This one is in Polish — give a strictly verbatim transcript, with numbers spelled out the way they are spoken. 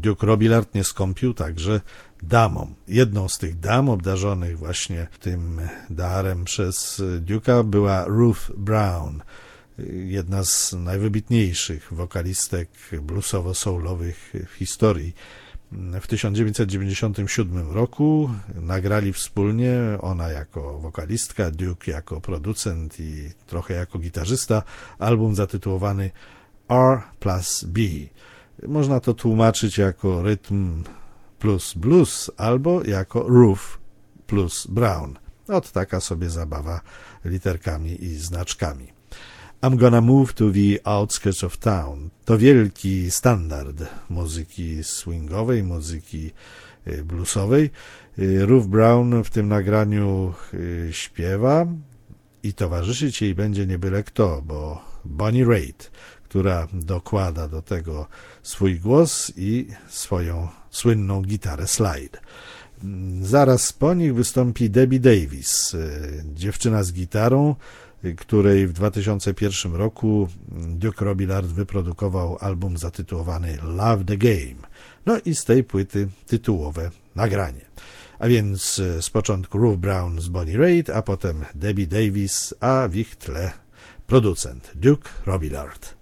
Duke Robillard nie skąpił także damom. Jedną z tych dam obdarzonych właśnie tym darem przez Duke'a była Ruth Brown, jedna z najwybitniejszych wokalistek bluesowo-soulowych w historii. W tysiąc dziewięćset dziewięćdziesiątym siódmym roku nagrali wspólnie, ona jako wokalistka, Duke jako producent i trochę jako gitarzysta, album zatytułowany R plus B. Można to tłumaczyć jako rytm plus blues albo jako Ruth plus Brown. Ot taka sobie zabawa literkami i znaczkami. I'm Gonna Move to the Outskirts of Town to wielki standard muzyki swingowej, muzyki bluesowej. Ruth Brown w tym nagraniu śpiewa i towarzyszyć jej będzie nie byle kto, bo Bonnie Raitt, która dokłada do tego swój głos i swoją słynną gitarę slide. Zaraz po nich wystąpi Debbie Davis, dziewczyna z gitarą, której w dwa tysiące pierwszym roku Duke Robillard wyprodukował album zatytułowany Love the Game. No i z tej płyty tytułowe nagranie. A więc z początku Ruth Brown z Bonnie Raitt, a potem Debbie Davis, a w ich tle producent Duke Robillard.